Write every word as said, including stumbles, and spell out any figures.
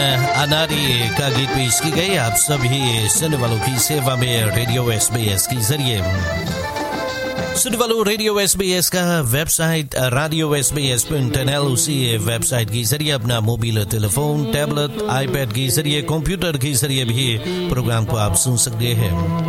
अनारी का गीत पेश की गई आप सभी सुनने वालों की सेवा में रेडियो एसबीएस के जरिए। सुनने वालों, रेडियो एसबीएस का website radio SBS dot L, उसी वेबसाइट के जरिए अपना मोबाइल टेलीफोन, टैबलेट, आईपैड के जरिए, कंप्यूटर के जरिए भी प्रोग्राम को आप सुन सकते हैं।